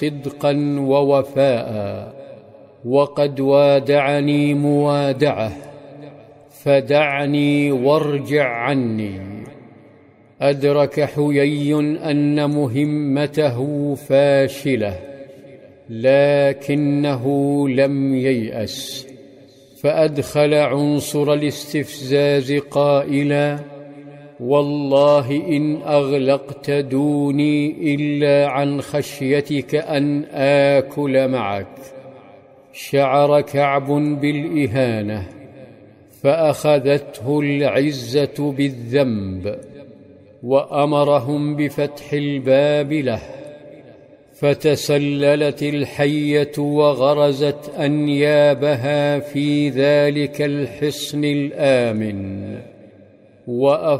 صدقا ووفاء، وقد وادعني موادعه، فدعني وارجع عني. أدرك حيي أن مهمته فاشلة، لكنه لم ييأس، فأدخل عنصر الاستفزاز قائلا: والله إن أغلقت دوني إلا عن خشيتك أن آكل معك. شعر كعب بالإهانة، فأخذته العزة بالذنب، وأمرهم بفتح الباب له، فتسللت الحية وغرزت أنيابها في ذلك الحصن الآمن،